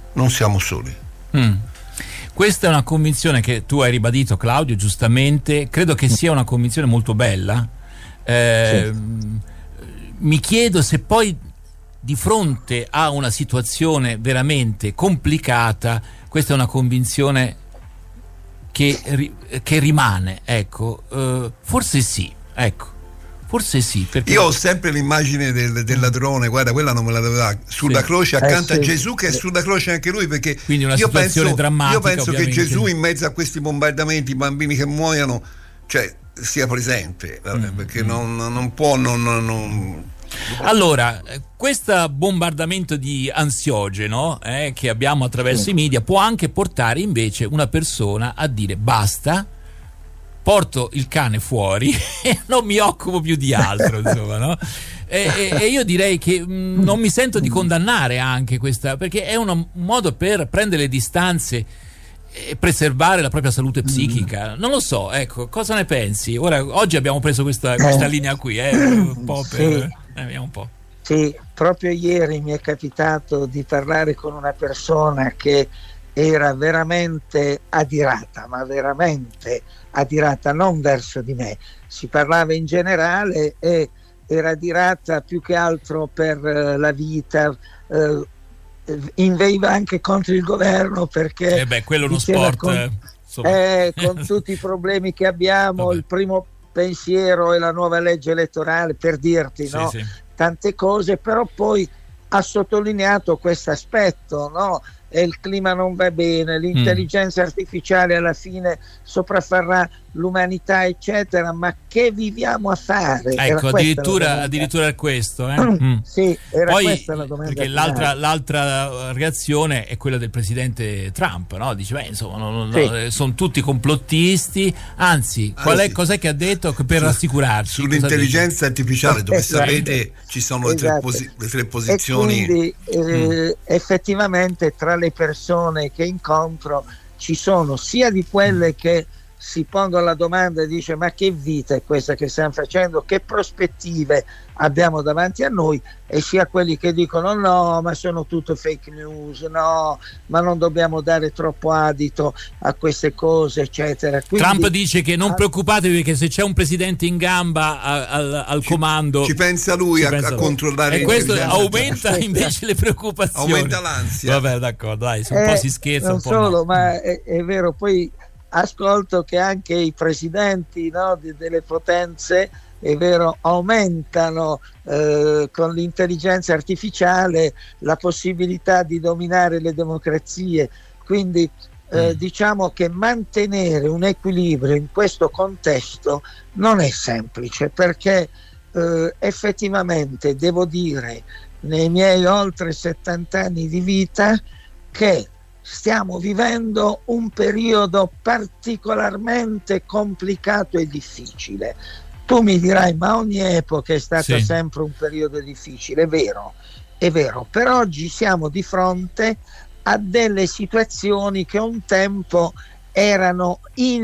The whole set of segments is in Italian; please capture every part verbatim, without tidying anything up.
non siamo soli. Mm. Questa è una convinzione che tu hai ribadito, Claudio, giustamente. Credo che sia una convinzione molto bella. Eh, sì. Mi chiedo se poi di fronte a una situazione veramente complicata, questa è una convinzione che, che rimane, ecco. Uh, forse sì, ecco. Forse sì, perché... Io ho sempre l'immagine del, del ladrone, guarda, quella non me la doveva, sulla sì. croce accanto eh, sì. a Gesù, che è sulla croce anche lui, perché quindi una io situazione penso, drammatica, io penso ovviamente. che Gesù in mezzo a questi bombardamenti, i bambini che muoiono, cioè sia presente, mm, perché mm. non, non può non, non, non... Allora, questo bombardamento di ansiogeno eh, che abbiamo attraverso sì. i media può anche portare invece una persona a dire basta, porto il cane fuori e non mi occupo più di altro, insomma, no? E, e, e io direi che mh, non mi sento di condannare anche questa, perché è uno, un modo per prendere le distanze e preservare la propria salute psichica. Non lo so, ecco, cosa ne pensi? Ora, oggi abbiamo preso questa, questa linea qui, eh, un po' per... Sì. Eh, vediamo un po'. Sì, proprio ieri mi è capitato di parlare con una persona che era veramente adirata, ma veramente adirata, non verso di me, si parlava in generale e era adirata più che altro per eh, la vita, eh, inveiva anche contro il governo perché eh beh, quello è uno sport con, eh, eh, con tutti i problemi che abbiamo. Vabbè. Il primo pensiero è la nuova legge elettorale, per dirti, sì, no? Sì. Tante cose, però poi ha sottolineato questo aspetto, no? E il clima non va bene, l'intelligenza mm. artificiale alla fine sopraffarà l'umanità, eccetera, ma che viviamo a fare? Ecco, addirittura, addirittura è questo. Eh? Mm. Sì, era Poi, questa la domanda. Perché l'altra, l'altra reazione è quella del presidente Trump, no? Dice, beh, insomma, non, sì. no, sono tutti complottisti, anzi, qual è, cos'è che ha detto per rassicurarci? Sull'intelligenza artificiale, dove esatto. sapete ci sono le, esatto. tre, posi- le tre posizioni. E quindi, eh, mm. effettivamente, tra le persone che incontro ci sono sia di quelle che si pongono la domanda e dice ma che vita è questa che stiamo facendo, che prospettive abbiamo davanti a noi, e sia quelli che dicono no ma sono tutto fake news, no ma non dobbiamo dare troppo adito a queste cose, eccetera. Quindi, Trump dice che non preoccupatevi perché se c'è un presidente in gamba a, a, al ci, comando ci pensa lui a, a controllare, e questo aumenta invece le preoccupazioni, aumenta l'ansia. Vabbè, d'accordo, dai, un eh, po' si scherza, non un po' solo no. ma è, è vero, poi ascolto che anche i presidenti, no, di, delle potenze, è vero, aumentano eh, con l'intelligenza artificiale la possibilità di dominare le democrazie, quindi eh, mm. diciamo che mantenere un equilibrio in questo contesto non è semplice, perché eh, effettivamente devo dire, nei miei oltre settanta anni di vita, che stiamo vivendo un periodo particolarmente complicato e difficile. Tu mi dirai ma ogni epoca è stata sì. sempre un periodo difficile, è vero, è vero, però oggi siamo di fronte a delle situazioni che un tempo erano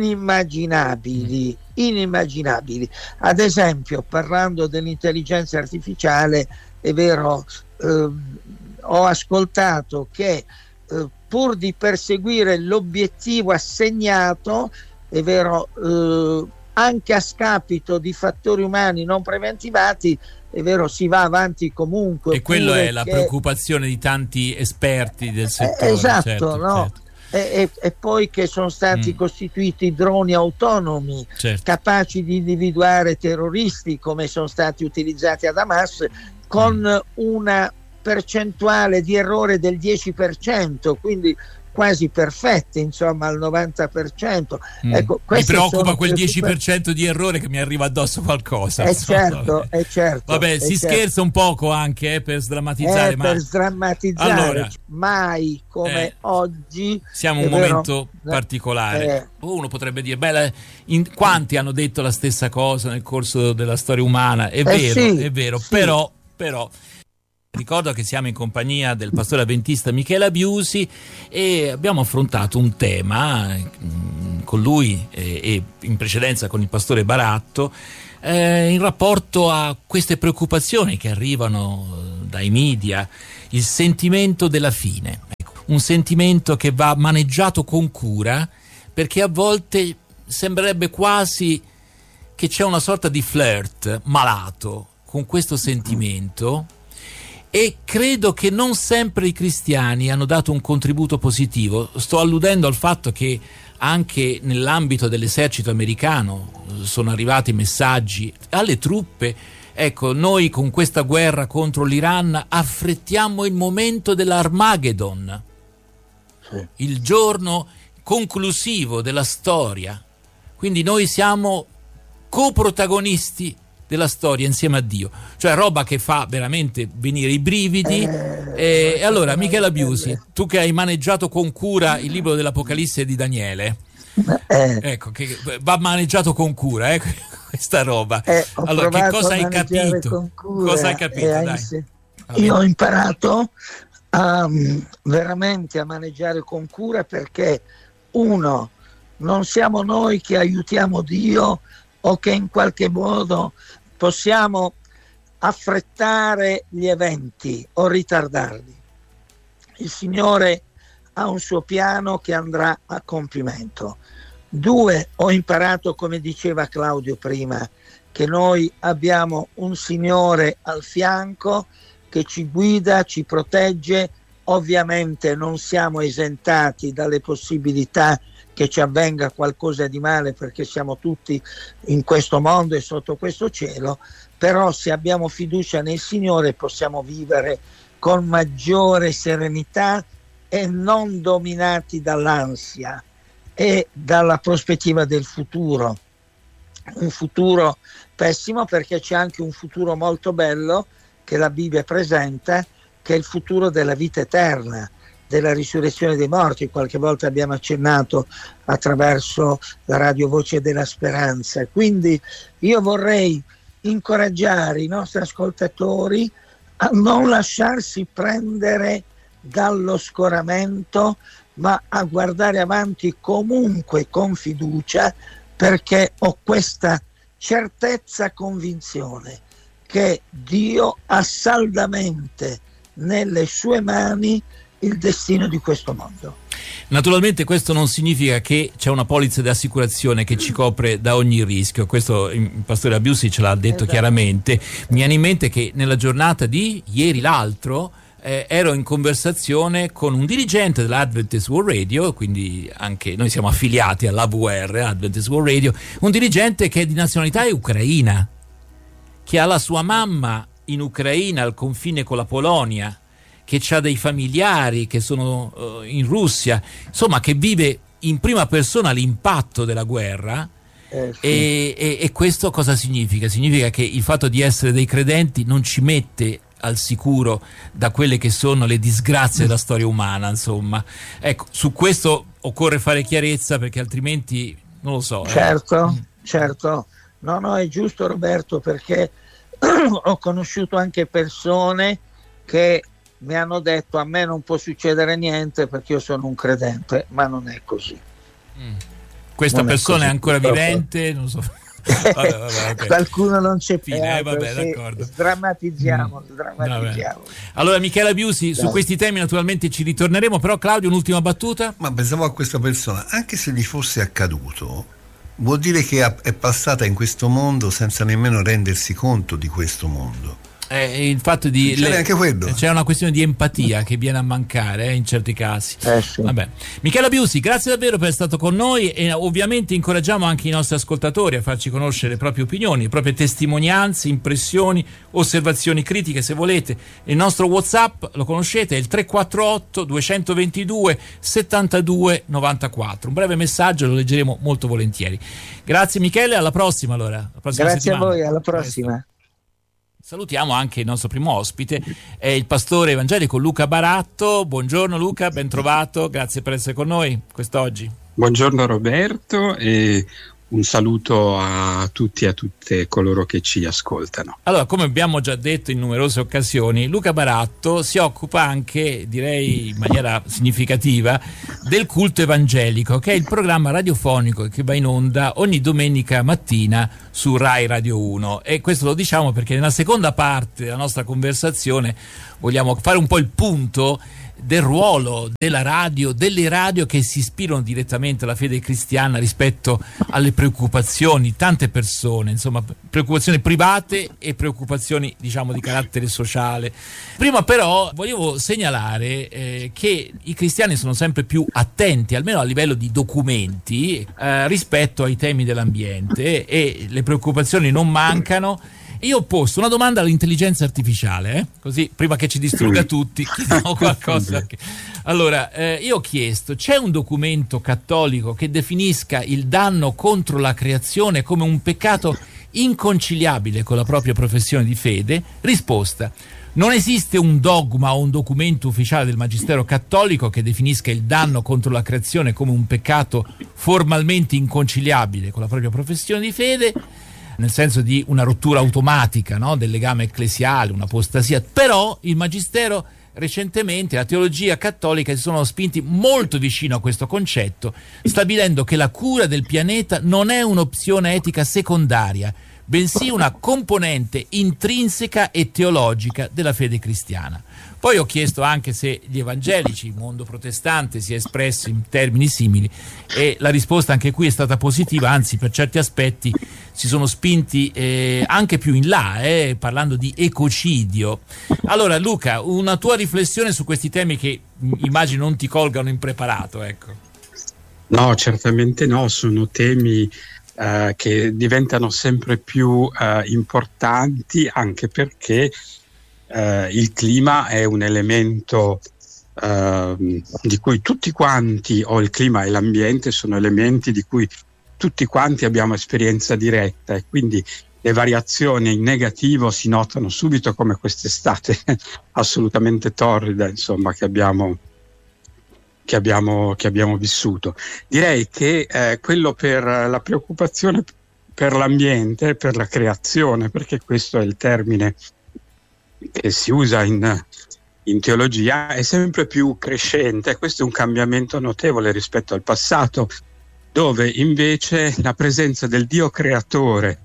inimmaginabili, inimmaginabili. Ad esempio, parlando dell'intelligenza artificiale, è vero, eh, ho ascoltato che eh, pur di perseguire l'obiettivo assegnato, è vero, eh, anche a scapito di fattori umani non preventivati, è vero, si va avanti comunque. E quello è la che... preoccupazione di tanti esperti del settore. Eh, esatto, certo, no? Certo. E, e, e poi che sono stati mm. costituiti droni autonomi, certo. capaci di individuare terroristi, come sono stati utilizzati ad Hamas, con mm. una percentuale di errore del dieci per cento, quindi quasi perfette, insomma al novanta per cento. Mm. Ecco, mi preoccupa quel dieci per cento di errore che mi arriva addosso qualcosa. È certo, è certo. Vabbè, è si certo. scherza un poco anche eh, per sdrammatizzare. Eh, ma... per sdrammatizzare, allora, mai come eh, oggi. Siamo in un vero, momento particolare. Eh. Uno potrebbe dire, beh, in, quanti hanno detto la stessa cosa nel corso della storia umana? È eh, vero, sì, è vero, sì. però, però ricordo che siamo in compagnia del pastore avventista Michele Abiusi e abbiamo affrontato un tema mh, con lui e, e in precedenza con il pastore Baratto eh, in rapporto a queste preoccupazioni che arrivano dai media, il sentimento della fine. Ecco, un sentimento che va maneggiato con cura, perché a volte sembrerebbe quasi che c'è una sorta di flirt malato con questo sentimento, e credo che non sempre i cristiani hanno dato un contributo positivo. Sto alludendo al fatto che anche nell'ambito dell'esercito americano sono arrivati messaggi alle truppe: ecco, noi con questa guerra contro l'Iran affrettiamo il momento dell'Armageddon, sì, il giorno conclusivo della storia, quindi noi siamo coprotagonisti della storia insieme a Dio, cioè roba che fa veramente venire i brividi. Eh, e allora, Michela Biusi, tu che hai maneggiato con cura il libro dell'Apocalisse di Daniele, eh. ecco, che va maneggiato con cura, eh, questa roba. Eh, allora, che cosa hai capito? Cosa hai capito? Eh, dai. Io ho imparato a, veramente a maneggiare con cura, perché uno, non siamo noi che aiutiamo Dio o che in qualche modo possiamo affrettare gli eventi o ritardarli. Il Signore ha un suo piano che andrà a compimento. Due, ho imparato, come diceva Claudio prima, che noi abbiamo un Signore al fianco che ci guida, ci protegge. Ovviamente non siamo esentati dalle possibilità che ci avvenga qualcosa di male, perché siamo tutti in questo mondo e sotto questo cielo, però se abbiamo fiducia nel Signore possiamo vivere con maggiore serenità e non dominati dall'ansia e dalla prospettiva del futuro. Un futuro pessimo, perché c'è anche un futuro molto bello che la Bibbia presenta, che è il futuro della vita eterna, della risurrezione dei morti. Qualche volta abbiamo accennato attraverso la radio Voce della Speranza. Quindi io vorrei incoraggiare i nostri ascoltatori a non lasciarsi prendere dallo scoramento, ma a guardare avanti comunque con fiducia, perché ho questa certezza convinzione che Dio ha saldamente nelle sue mani il destino di questo mondo. Naturalmente questo non significa che c'è una polizza di assicurazione che ci copre da ogni rischio. Questo il pastore Biusi ce l'ha detto esatto. chiaramente. Mi viene in mente che nella giornata di ieri l'altro eh, ero in conversazione con un dirigente dell'Adventist World Radio, quindi anche noi siamo affiliati all'A V R, Adventist World Radio, un dirigente che è di nazionalità ucraina, che ha la sua mamma in Ucraina al confine con la Polonia, che ha dei familiari che sono uh, in Russia, insomma, che vive in prima persona l'impatto della guerra. Eh, sì. e, e, e questo cosa significa? Significa che il fatto di essere dei credenti non ci mette al sicuro da quelle che sono le disgrazie della storia umana, insomma. Ecco, su questo occorre fare chiarezza, perché altrimenti non lo so. Certo, eh. certo. No, no, è giusto, Roberto, perché ho conosciuto anche persone che mi hanno detto: a me non può succedere niente perché io sono un credente, ma non è così. Mm. Questa non persona è, così, è ancora purtroppo. Vivente? Non so. Vabbè, vabbè, okay. Qualcuno non c'è più. Eh, vabbè, d'accordo. Sdrammatizziamo, mm. sdrammatizziamo. Allora, Michela Biusi, Dai. su questi temi naturalmente ci ritorneremo, però Claudio, un'ultima battuta? Ma pensavo a questa persona, anche se gli fosse accaduto, vuol dire che è passata in questo mondo senza nemmeno rendersi conto di questo mondo. Eh, il fatto di c'è le, anche quello. C'è una questione di empatia che viene a mancare eh, in certi casi. Eh sì. Vabbè. Michela Biusi, grazie davvero per essere stato con noi, e ovviamente incoraggiamo anche i nostri ascoltatori a farci conoscere le proprie opinioni, le proprie testimonianze, impressioni, osservazioni critiche, se volete. Il nostro WhatsApp lo conoscete, è il tre quattro otto due due due sette due nove quattro. Un breve messaggio, lo leggeremo molto volentieri. Grazie Michele, alla prossima allora. La prossima grazie settimana. a voi, alla prossima. Salutiamo anche il nostro primo ospite, è il pastore evangelico Luca Baratto. Buongiorno Luca, ben trovato, grazie per essere con noi quest'oggi. Buongiorno Roberto e un saluto a tutti e a tutte coloro che ci ascoltano. Allora, come abbiamo già detto in numerose occasioni, Luca Baratto si occupa anche, direi in maniera significativa, del culto evangelico, che è il programma radiofonico che va in onda ogni domenica mattina su Rai Radio uno, e questo lo diciamo perché nella seconda parte della nostra conversazione vogliamo fare un po' il punto del ruolo della radio, delle radio che si ispirano direttamente alla fede cristiana rispetto alle preoccupazioni, tante persone, insomma, preoccupazioni private e preoccupazioni, diciamo, di carattere sociale. Prima però volevo segnalare eh, che i cristiani sono sempre più attenti, almeno a livello di documenti, eh, rispetto ai temi dell'ambiente, e le preoccupazioni non mancano. Io ho posto una domanda all'intelligenza artificiale, eh? Così prima che ci distrugga tutti chiediamo qualcosa. Allora, eh, io ho chiesto: c'è un documento cattolico che definisca il danno contro la creazione come un peccato inconciliabile con la propria professione di fede? Risposta: non esiste un dogma o un documento ufficiale del Magistero cattolico che definisca il danno contro la creazione come un peccato formalmente inconciliabile con la propria professione di fede, nel senso di una rottura automatica, no, del legame ecclesiale, un'apostasia. Però il Magistero recentemente, la teologia cattolica, si sono spinti molto vicino a questo concetto, stabilendo che la cura del pianeta non è un'opzione etica secondaria, bensì una componente intrinseca e teologica della fede cristiana. Poi ho chiesto anche se gli evangelici, il mondo protestante, si è espresso in termini simili, e la risposta anche qui è stata positiva, anzi per certi aspetti si sono spinti eh, anche più in là, eh, parlando di ecocidio. Allora Luca, una tua riflessione su questi temi che immagino non ti colgano impreparato, ecco. No, certamente no, sono temi Uh, che diventano sempre più uh, importanti, anche perché uh, il clima è un elemento uh, di cui tutti quanti, o il clima e l'ambiente sono elementi di cui tutti quanti abbiamo esperienza diretta, e quindi le variazioni in negativo si notano subito, come quest'estate assolutamente torrida, insomma, che abbiamo Che abbiamo, che abbiamo vissuto. Direi che eh, quello per la preoccupazione per l'ambiente, per la creazione, perché questo è il termine che si usa in, in teologia, è sempre più crescente. Questo è un cambiamento notevole rispetto al passato, dove invece la presenza del Dio creatore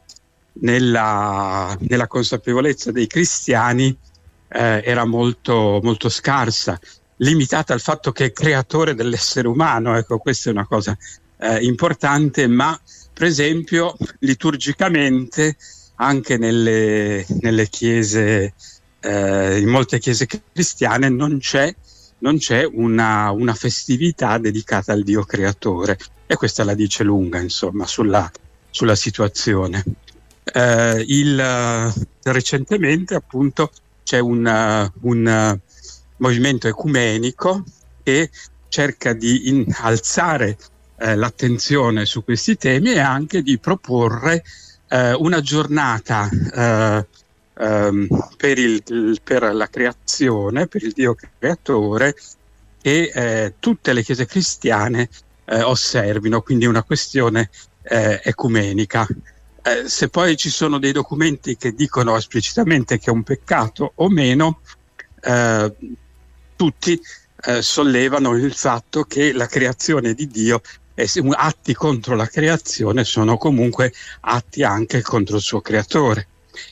nella, nella consapevolezza dei cristiani eh, era molto, molto scarsa, limitata al fatto che è creatore dell'essere umano. Ecco, questa è una cosa eh, importante, ma per esempio liturgicamente anche nelle, nelle chiese, eh, in molte chiese cristiane non c'è, non c'è una, una festività dedicata al Dio creatore, e questa la dice lunga, insomma, sulla, sulla situazione. Eh, il, recentemente appunto c'è un, un movimento ecumenico che cerca di in, alzare eh, l'attenzione su questi temi, e anche di proporre eh, una giornata eh, ehm, per, il, per la creazione, per il Dio creatore, che eh, tutte le chiese cristiane eh, osservino, quindi una questione eh, ecumenica. Eh, se poi ci sono dei documenti che dicono esplicitamente che è un peccato o meno, eh, tutti eh, sollevano il fatto che la creazione di Dio, e atti contro la creazione sono comunque atti anche contro il suo creatore,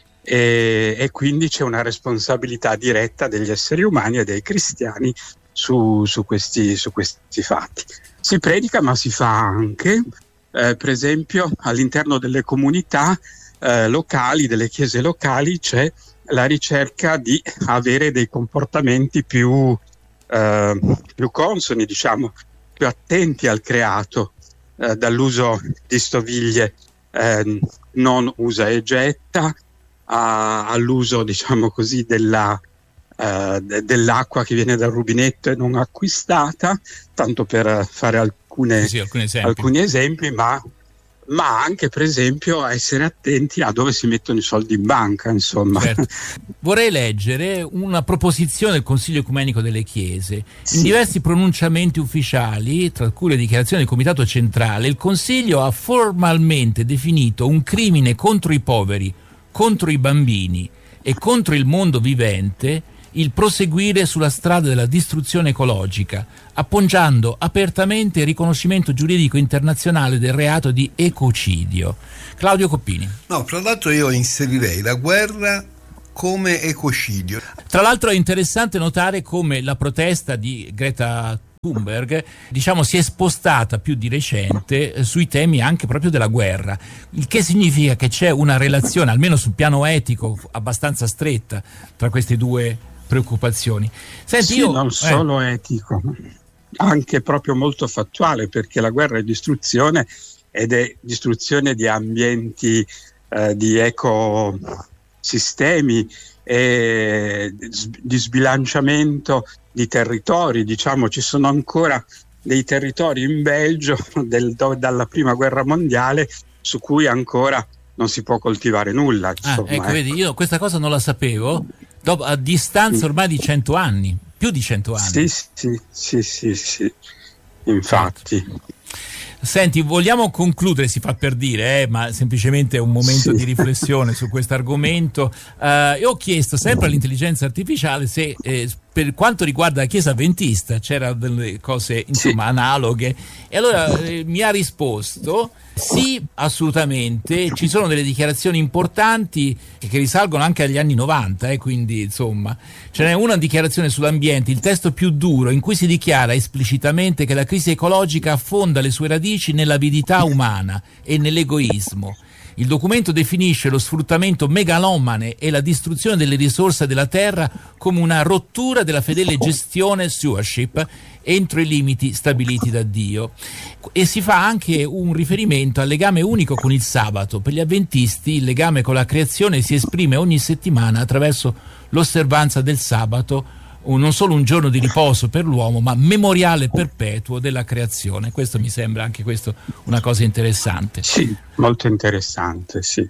e, e quindi c'è una responsabilità diretta degli esseri umani e dei cristiani su, su, questi, su questi fatti. Si predica, ma si fa anche, eh, per esempio all'interno delle comunità eh, locali, delle chiese locali, c'è la ricerca di avere dei comportamenti più, eh, più consoni, diciamo, più attenti al creato, eh, dall'uso di stoviglie eh, non usa e getta, a, all'uso, diciamo così, della, eh, de, dell'acqua che viene dal rubinetto e non acquistata, tanto per fare alcune, sì, alcuni esempi, alcuni esempi ma ma anche per esempio a essere attenti a dove si mettono i soldi in banca, insomma. Certo. Vorrei leggere una proposizione del Consiglio Ecumenico delle Chiese. Sì. In diversi pronunciamenti ufficiali, tra cui le dichiarazioni del Comitato Centrale, il Consiglio ha formalmente definito un crimine contro i poveri, contro i bambini e contro il mondo vivente il proseguire sulla strada della distruzione ecologica, appoggiando apertamente il riconoscimento giuridico internazionale del reato di ecocidio. Claudio Coppini. No, tra l'altro io inserirei la guerra come ecocidio. Tra l'altro è interessante notare come la protesta di Greta Thunberg, diciamo, si è spostata più di recente eh, sui temi anche proprio della guerra, il che significa che c'è una relazione, almeno sul piano etico, abbastanza stretta tra queste due preoccupazioni. Senti, sì, io, non eh, solo etico, anche proprio molto fattuale, perché la guerra è distruzione, ed è distruzione di ambienti, eh, di ecosistemi, e di sbilanciamento di territori. Diciamo, ci sono ancora dei territori in Belgio del, do, dalla prima guerra mondiale su cui ancora non si può coltivare nulla. Ah, ecco, vedi, io questa cosa non la sapevo, dopo, a distanza ormai di cento anni, più di cento anni. Sì, sì, sì, sì, sì. Infatti. Senti, vogliamo concludere, si fa per dire, eh, ma semplicemente è un momento sì. di riflessione su questo argomento. Uh, io ho chiesto sempre all'intelligenza artificiale se eh, per quanto riguarda la Chiesa Adventista c'era delle cose, insomma, sì. analoghe, e allora eh, mi ha risposto sì, assolutamente, ci sono delle dichiarazioni importanti che, che risalgono anche agli anni novanta, eh, quindi insomma ce n'è una dichiarazione sull'ambiente, il testo più duro, in cui si dichiara esplicitamente che la crisi ecologica affonda le sue radici nell'avidità umana e nell'egoismo. Il documento definisce lo sfruttamento megalomane e la distruzione delle risorse della terra come una rottura della fedele gestione stewardship entro i limiti stabiliti da Dio, e si fa anche un riferimento al legame unico con il sabato. Per gli avventisti il legame con la creazione si esprime ogni settimana attraverso l'osservanza del sabato, non solo un giorno di riposo per l'uomo, ma memoriale perpetuo della creazione. Questo mi sembra anche questo una cosa interessante. Sì, molto interessante, sì.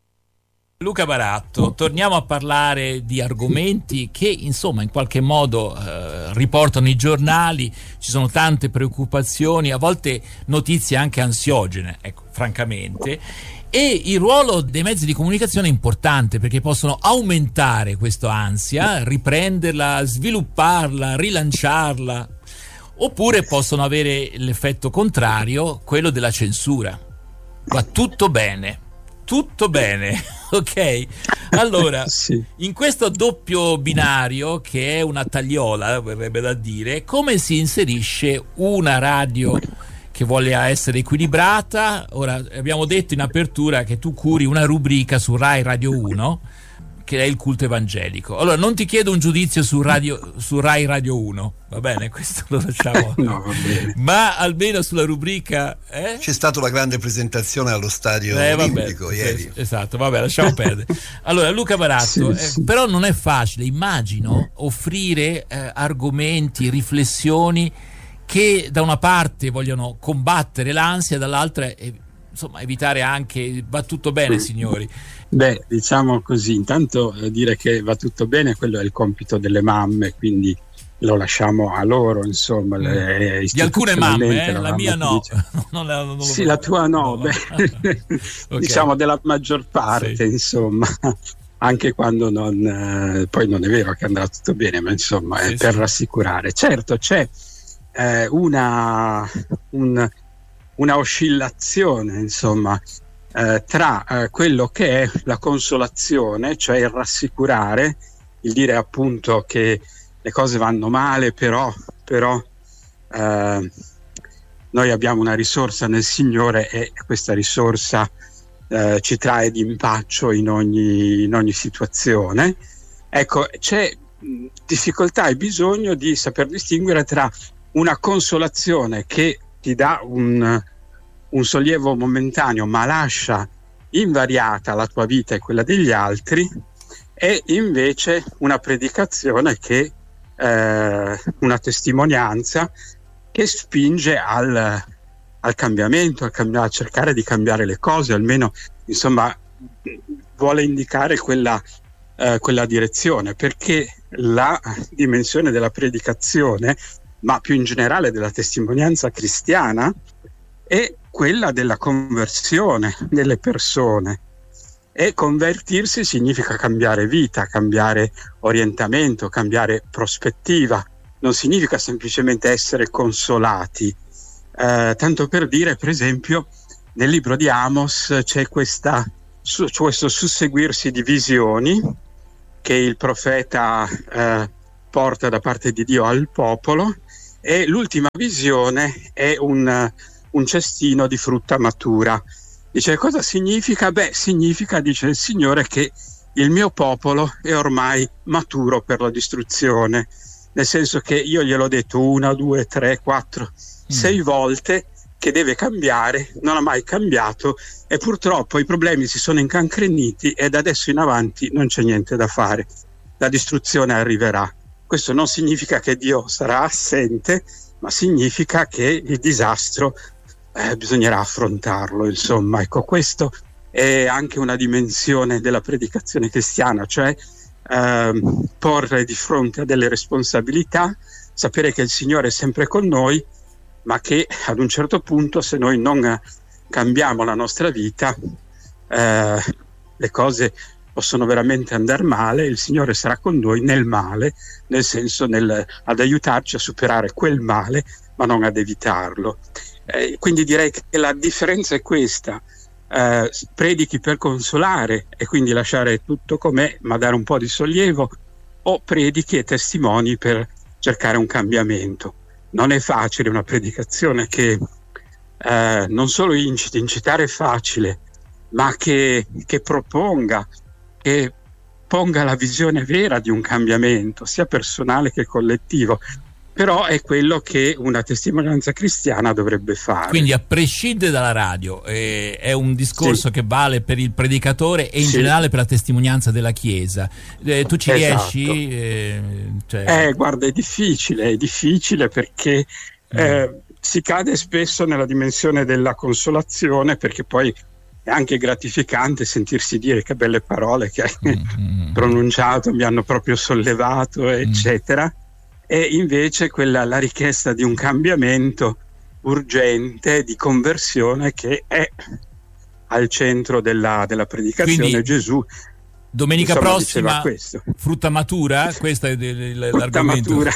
Luca Baratto, torniamo a parlare di argomenti che insomma in qualche modo eh, riportano i giornali, ci sono tante preoccupazioni, a volte notizie anche ansiogene, ecco, francamente. E il ruolo dei mezzi di comunicazione è importante, perché possono aumentare questa ansia, riprenderla, svilupparla, rilanciarla, oppure possono avere l'effetto contrario, quello della censura. Va tutto bene, tutto bene, ok? Allora, sì. In questo doppio binario, che è una tagliola, verrebbe da dire, come si inserisce una radio che vuole essere equilibrata? Ora, abbiamo detto in apertura che tu curi una rubrica su Rai Radio uno, che è il culto evangelico. Allora, non ti chiedo un giudizio su, radio, su Rai Radio uno, va bene? Questo lo facciamo. No, va bene. Ma almeno sulla rubrica... Eh? C'è stata una grande presentazione allo stadio eh, olimpico vabbè, ieri. Esatto, vabbè, lasciamo perdere. Allora, Luca Baratto, sì, sì. Eh, però non è facile, immagino, offrire eh, argomenti, riflessioni che da una parte vogliono combattere l'ansia, dall'altra eh, insomma evitare anche va tutto bene, signori. Beh, diciamo così, intanto eh, dire che va tutto bene, quello è il compito delle mamme, quindi lo lasciamo a loro, insomma. Mm. Le, di alcune mamme, eh? La mia no. non la, non sì, la tua no, no. Beh, okay. Diciamo della maggior parte, sì. Insomma. Anche quando non, eh, poi non è vero che andrà tutto bene, ma insomma sì, è per sì. rassicurare. Certo, c'è eh, una, un, una oscillazione, insomma, eh, tra eh, quello che è la consolazione, cioè il rassicurare, il dire appunto che le cose vanno male, però, però eh, noi abbiamo una risorsa nel Signore, e questa risorsa eh, ci trae d'impaccio in ogni, in ogni situazione. Ecco, c'è mh, difficoltà e bisogno di saper distinguere tra una consolazione che ti dà un, un sollievo momentaneo, ma lascia invariata la tua vita e quella degli altri, e invece una predicazione che eh, una testimonianza che spinge al, al cambiamento, a, cambi- a cercare di cambiare le cose, almeno insomma vuole indicare quella, eh, quella direzione, perché la dimensione della predicazione, ma più in generale della testimonianza cristiana, è quella della conversione delle persone. E convertirsi significa cambiare vita, cambiare orientamento, cambiare prospettiva. Non significa semplicemente essere consolati. Eh, tanto per dire, per esempio, nel libro di Amos c'è questa, su, questo susseguirsi di visioni che il profeta eh, porta da parte di Dio al popolo, e l'ultima visione è un, un cestino di frutta matura. Dice, cosa significa? Beh, significa, dice il Signore, che il mio popolo è ormai maturo per la distruzione, nel senso che io gliel'ho detto una, due, tre, quattro, mm. sei volte che deve cambiare, non ha mai cambiato, e purtroppo i problemi si sono incancreniti e da adesso in avanti non c'è niente da fare, la distruzione arriverà. Questo non significa che Dio sarà assente, ma significa che il disastro eh, bisognerà affrontarlo, insomma. Ecco, questo è anche una dimensione della predicazione cristiana, cioè ehm, porre di fronte a delle responsabilità, sapere che il Signore è sempre con noi, ma che ad un certo punto, se noi non cambiamo la nostra vita, eh, le cose possono veramente andare male. Il Signore sarà con noi nel male, nel senso nel, ad aiutarci a superare quel male, ma non ad evitarlo. Eh, quindi direi che la differenza è questa. Eh, predichi per consolare e quindi lasciare tutto com'è, ma dare un po' di sollievo, o predichi e testimoni per cercare un cambiamento. Non è facile una predicazione che eh, non solo inciti, incitare è facile, ma che, che proponga, che ponga la visione vera di un cambiamento, sia personale che collettivo. Però è quello che una testimonianza cristiana dovrebbe fare. Quindi, a prescindere dalla radio, eh, è un discorso sì. che vale per il predicatore e in sì. generale per la testimonianza della Chiesa. Eh, tu ci esatto. riesci? Eh, cioè... eh, guarda, è difficile, è difficile perché mm. eh, si cade spesso nella dimensione della consolazione, perché poi è anche gratificante sentirsi dire che belle parole che hai mm. pronunciato, mi hanno proprio sollevato, eccetera. Mm. E invece quella, la richiesta di un cambiamento urgente, di conversione, che è al centro della, della predicazione. Quindi, Gesù domenica insomma, prossima frutta matura, questo è l'argomento. Matura.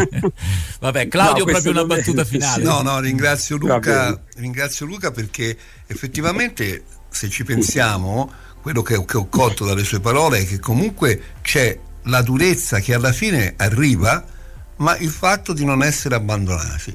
Vabbè, Claudio, no, proprio una battuta finale. No, no, ringrazio Luca, ringrazio Luca perché effettivamente, se ci pensiamo, quello che, che ho colto dalle sue parole è che comunque c'è la durezza che alla fine arriva, ma il fatto di non essere abbandonati.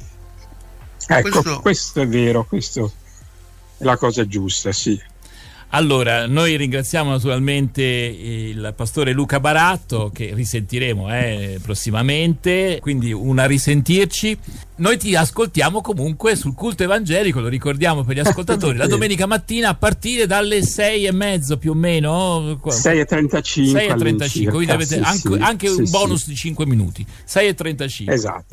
Ecco, questo, questo è vero, questo è la cosa giusta, sì. Allora, noi ringraziamo naturalmente il pastore Luca Baratto, che risentiremo eh, prossimamente, quindi una risentirci. Noi ti ascoltiamo comunque sul Culto Evangelico, lo ricordiamo per gli ascoltatori, la domenica mattina a partire dalle sei e mezzo più o meno. sei e trentacinque. sei e trentacinque, quindi avete sì, anche, sì, anche sì, un sì. bonus di cinque minuti. sei e trentacinque. Esatto.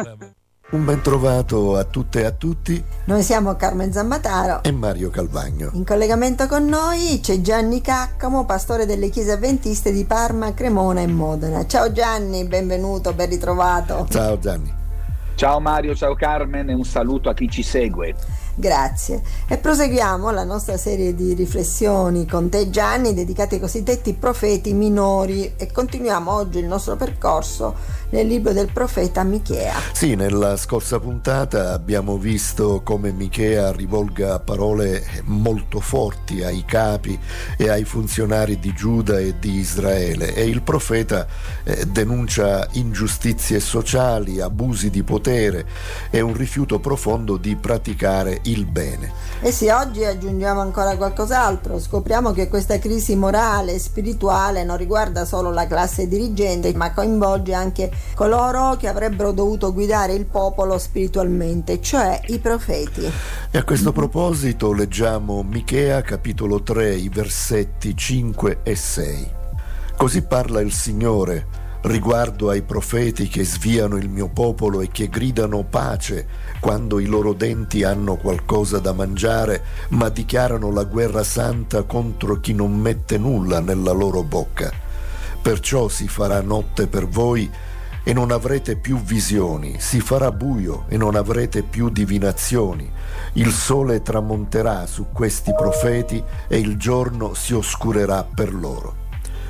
Un ben trovato a tutte e a tutti. Noi siamo Carmen Zammataro e Mario Calvagno. In collegamento con noi c'è Gianni Caccamo, pastore delle chiese avventiste di Parma, Cremona e Modena. Ciao Gianni, benvenuto, ben ritrovato. Ciao Gianni. Ciao Mario, ciao Carmen e un saluto a chi ci segue. Grazie. E proseguiamo la nostra serie di riflessioni con te Gianni, dedicate ai cosiddetti profeti minori, e continuiamo oggi il nostro percorso nel libro del profeta Michea. Sì, nella scorsa puntata abbiamo visto come Michea rivolga parole molto forti ai capi e ai funzionari di Giuda e di Israele, e il profeta eh, denuncia ingiustizie sociali, abusi di potere e un rifiuto profondo di praticare il bene. E sì, oggi aggiungiamo ancora qualcos'altro. Scopriamo che questa crisi morale e spirituale non riguarda solo la classe dirigente, ma coinvolge anche coloro che avrebbero dovuto guidare il popolo spiritualmente, cioè i profeti. E a questo proposito leggiamo Michea capitolo tre, i versetti cinque e sei. Così parla il Signore riguardo ai profeti che sviano il mio popolo e che gridano pace quando i loro denti hanno qualcosa da mangiare, ma dichiarano la guerra santa contro chi non mette nulla nella loro bocca. Perciò si farà notte per voi e non avrete più visioni, si farà buio e non avrete più divinazioni. Il sole tramonterà su questi profeti e il giorno si oscurerà per loro.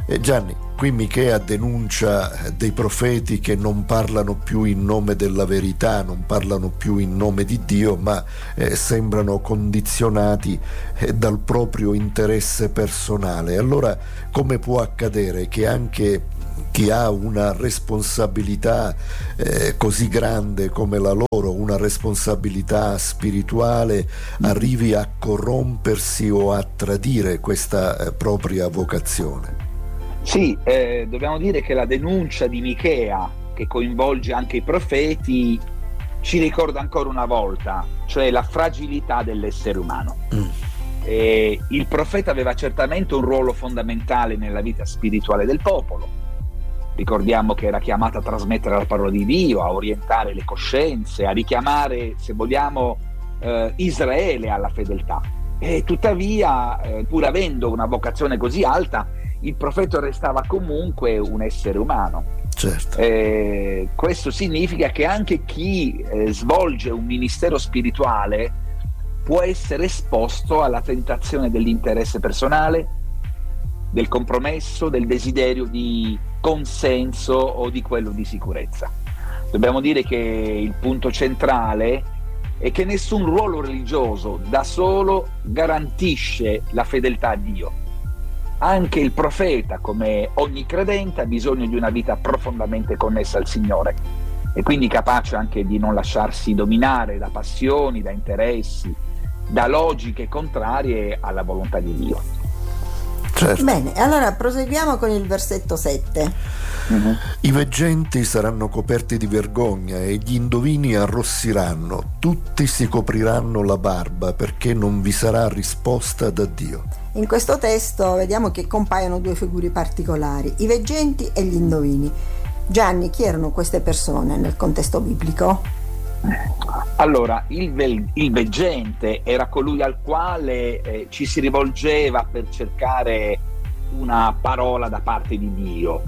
Eh, Gianni, qui Michea denuncia dei profeti che non parlano più in nome della verità, non parlano più in nome di Dio, ma eh, sembrano condizionati eh, dal proprio interesse personale. Allora, come può accadere che anche chi ha una responsabilità eh, così grande come la loro, una responsabilità spirituale, arrivi a corrompersi o a tradire questa eh, propria vocazione? Sì, eh, dobbiamo dire che la denuncia di Michea, che coinvolge anche i profeti, ci ricorda ancora una volta, cioè la fragilità dell'essere umano. Mm. Eh, il profeta aveva certamente un ruolo fondamentale nella vita spirituale del popolo. Ricordiamo che era chiamato a trasmettere la parola di Dio, a orientare le coscienze, a richiamare, se vogliamo, eh, Israele alla fedeltà. E tuttavia, eh, pur avendo una vocazione così alta, il profeta restava comunque un essere umano. Certo. Eh, questo significa che anche chi eh, svolge un ministero spirituale può essere esposto alla tentazione dell'interesse personale, del compromesso, del desiderio di consenso o di quello di sicurezza. Dobbiamo dire che il punto centrale è che nessun ruolo religioso da solo garantisce la fedeltà a Dio. Anche il profeta, come ogni credente, ha bisogno di una vita profondamente connessa al Signore e quindi capace anche di non lasciarsi dominare da passioni, da interessi, da logiche contrarie alla volontà di Dio. Certo. Bene, allora proseguiamo con il versetto sette. Uh-huh. I veggenti saranno coperti di vergogna e gli indovini arrossiranno, tutti si copriranno la barba perché non vi sarà risposta da Dio. In questo testo vediamo che compaiono due figure particolari, i veggenti e gli indovini. Gianni, chi erano queste persone nel contesto biblico? Allora, il, vel- il veggente era colui al quale eh, ci si rivolgeva per cercare una parola da parte di Dio.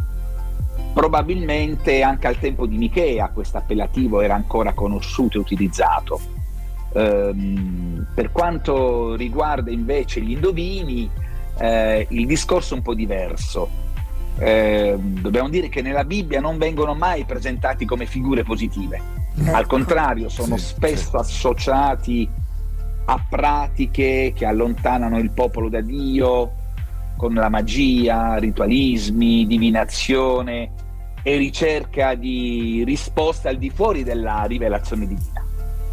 Probabilmente anche al tempo di Michea questo appellativo era ancora conosciuto e utilizzato. Ehm, per quanto riguarda invece gli indovini, eh, il discorso è un po' diverso. Eh, dobbiamo dire che nella Bibbia non vengono mai presentati come figure positive. Al contrario, sono sì, spesso sì. associati a pratiche che allontanano il popolo da Dio, con la magia, ritualismi, divinazione e ricerca di risposte al di fuori della rivelazione divina.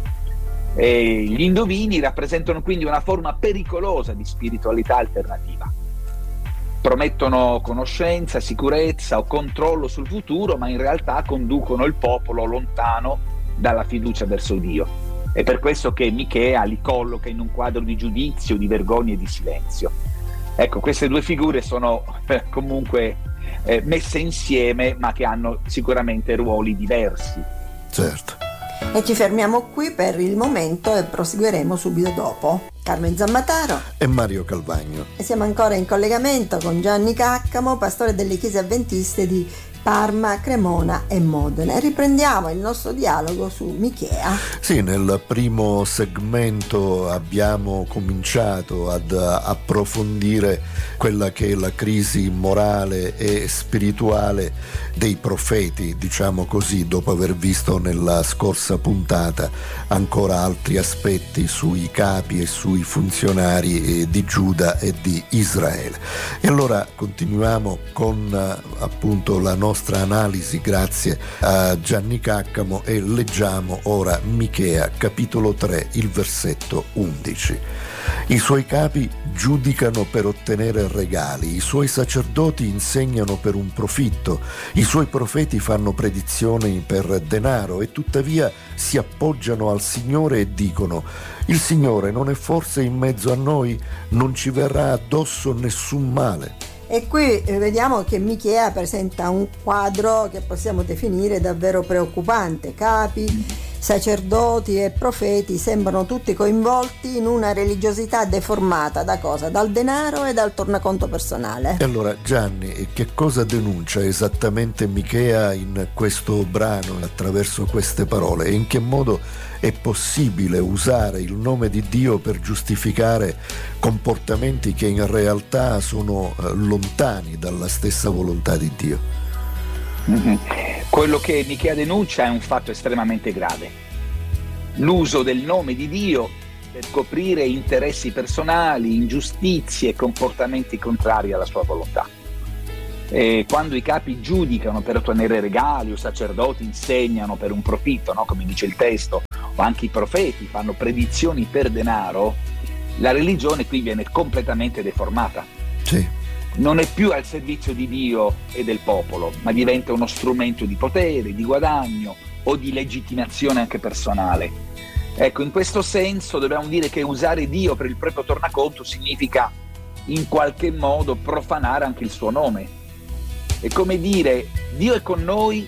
E gli indovini rappresentano quindi una forma pericolosa di spiritualità alternativa. Promettono conoscenza, sicurezza o controllo sul futuro, ma in realtà conducono il popolo lontano dalla fiducia verso Dio. È per questo che Michea li colloca in un quadro di giudizio, di vergogna e di silenzio. Ecco, queste due figure sono eh, comunque eh, messe insieme, ma che hanno sicuramente ruoli diversi. Certo. E ci fermiamo qui per il momento e proseguiremo subito dopo. Carmen Zammataro e Mario Calvagno. E siamo ancora in collegamento con Gianni Caccamo, pastore delle chiese avventiste di Parma, Cremona e Modena. E riprendiamo il nostro dialogo su Michea. Sì, nel primo segmento abbiamo cominciato ad approfondire quella che è la crisi morale e spirituale dei profeti, diciamo così, dopo aver visto nella scorsa puntata ancora altri aspetti sui capi e sui funzionari di Giuda e di Israele. E allora continuiamo con appunto la nostra analisi grazie a Gianni Caccamo e leggiamo ora Michea capitolo tre, il versetto undici. I suoi capi giudicano per ottenere regali, i suoi sacerdoti insegnano per un profitto, i suoi profeti fanno predizioni per denaro e tuttavia si appoggiano al Signore e dicono: il Signore non è forse in mezzo a noi? Non ci verrà addosso nessun male. E qui vediamo che Michea presenta un quadro che possiamo definire davvero preoccupante. Capi sacerdoti e profeti sembrano tutti coinvolti in una religiosità deformata da cosa? Dal denaro e dal tornaconto personale. E allora Gianni, che cosa denuncia esattamente Michea in questo brano attraverso queste parole e in che modo è possibile usare il nome di Dio per giustificare comportamenti che in realtà sono eh, lontani dalla stessa volontà di Dio? Mm-hmm. Quello che Michea denuncia è un fatto estremamente grave: l'uso del nome di Dio per coprire interessi personali, ingiustizie e comportamenti contrari alla sua volontà. E quando i capi giudicano per ottenere regali, o sacerdoti insegnano per un profitto, no? Come dice il testo, o anche i profeti fanno predizioni per denaro, la religione qui viene completamente deformata. Sì. Non è più al servizio di Dio e del popolo, ma diventa uno strumento di potere, di guadagno o di legittimazione anche personale. Ecco, in questo senso dobbiamo dire che usare Dio per il proprio tornaconto significa in qualche modo profanare anche il suo nome. È come dire: Dio è con noi,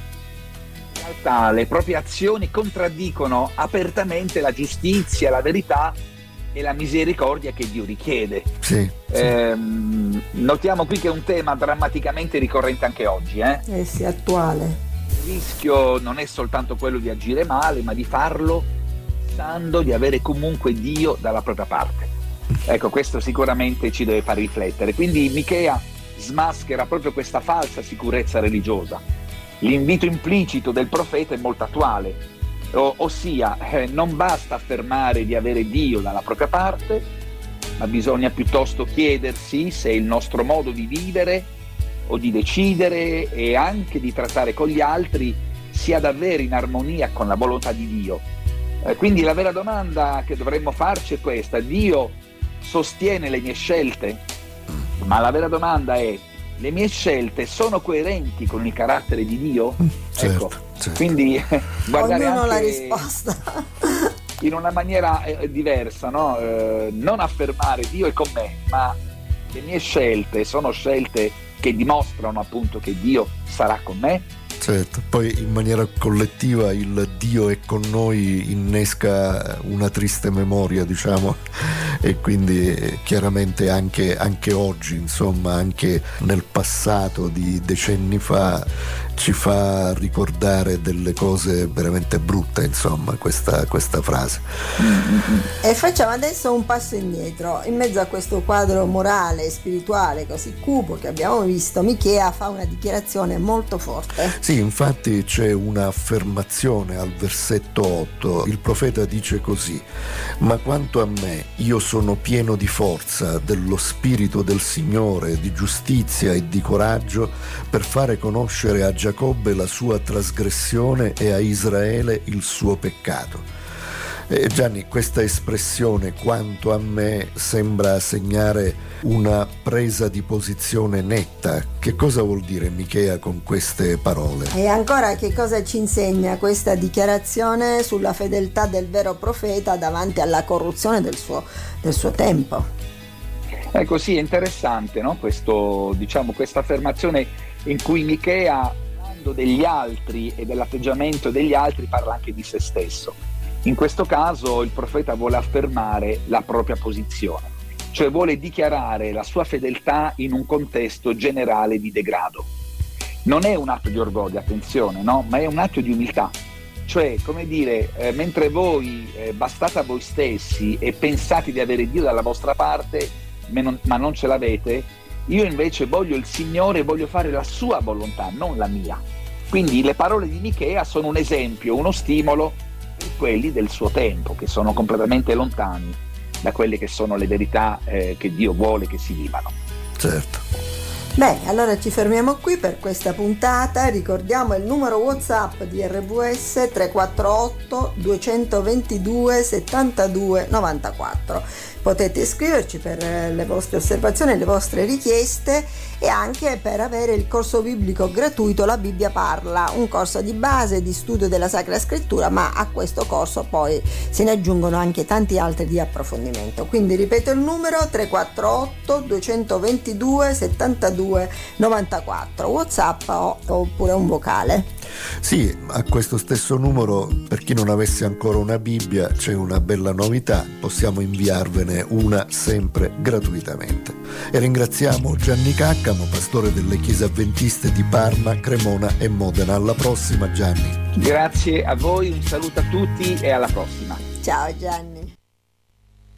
in realtà le proprie azioni contraddicono apertamente la giustizia, la verità e la misericordia che Dio richiede. Sì, sì. Ehm, notiamo qui che è un tema drammaticamente ricorrente anche oggi. Eh, eh sì, attuale. Il rischio non è soltanto quello di agire male, ma di farlo pensando di avere comunque Dio dalla propria parte. Ecco, questo sicuramente ci deve far riflettere. Quindi Michea smaschera proprio questa falsa sicurezza religiosa. L'invito implicito del profeta è molto attuale, o, ossia eh, non basta affermare di avere Dio dalla propria parte, ma bisogna piuttosto chiedersi se il nostro modo di vivere o di decidere e anche di trattare con gli altri sia davvero in armonia con la volontà di Dio. Eh, quindi la vera domanda che dovremmo farci è questa: Dio sostiene le mie scelte? Ma la vera domanda è: le mie scelte sono coerenti con il carattere di Dio? Certo, ecco, certo. Quindi guardare ognuno anche la risposta in una maniera eh, diversa, no? Eh, non affermare Dio è con me, ma le mie scelte sono scelte che dimostrano appunto che Dio sarà con me. Certo, poi in maniera collettiva il Dio è con noi innesca una triste memoria, diciamo, e quindi chiaramente anche, anche oggi, insomma, anche nel passato di decenni fa ci fa ricordare delle cose veramente brutte, insomma, questa, questa frase. E facciamo adesso un passo indietro. In mezzo a questo quadro morale e spirituale così cupo che abbiamo visto, Michea fa una dichiarazione molto forte. Sì, infatti c'è un'affermazione al versetto otto. Il profeta dice così: ma quanto a me, io sono pieno di forza, dello spirito del Signore, di giustizia e di coraggio, per fare conoscere a Giacobbe la sua trasgressione e a Israele il suo peccato. Eh, Gianni, questa espressione quanto a me sembra segnare una presa di posizione netta. Che cosa vuol dire Michea con queste parole? E ancora, che cosa ci insegna questa dichiarazione sulla fedeltà del vero profeta davanti alla corruzione del suo, del suo tempo? Ecco, sì, è interessante, no? Questo, diciamo, questa affermazione in cui Michea, parlando degli altri e dell'atteggiamento degli altri, parla anche di se stesso. In questo caso il profeta vuole affermare la propria posizione, cioè vuole dichiarare la sua fedeltà in un contesto generale di degrado. Non è un atto di orgoglio, attenzione, no? Ma è un atto di umiltà. Cioè, come dire, eh, mentre voi eh, bastate a voi stessi e pensate di avere Dio dalla vostra parte, ma non, ma non ce l'avete, io invece voglio il Signore e voglio fare la sua volontà, non la mia. Quindi le parole di Michea sono un esempio, uno stimolo per quelli del suo tempo, che sono completamente lontani da quelle che sono le verità eh, che Dio vuole che si vivano. Certo. Bene, allora ci fermiamo qui per questa puntata. Ricordiamo il numero WhatsApp di R V S tre quattro otto due due due settantadue novantaquattro. Potete iscriverci per le vostre osservazioni, le vostre richieste e anche per avere il corso biblico gratuito La Bibbia Parla, un corso di base di studio della Sacra Scrittura, ma a questo corso poi se ne aggiungono anche tanti altri di approfondimento. Quindi ripeto il numero tre quattro otto due due due settantadue due novantaquattro, WhatsApp o, oppure un vocale. Sì, a questo stesso numero, per chi non avesse ancora una Bibbia, c'è una bella novità, possiamo inviarvene una sempre gratuitamente. E ringraziamo Gianni Caccamo, pastore delle chiese avventiste di Parma, Cremona e Modena. Alla prossima, Gianni. Grazie a voi, un saluto a tutti e alla prossima. Ciao Gianni.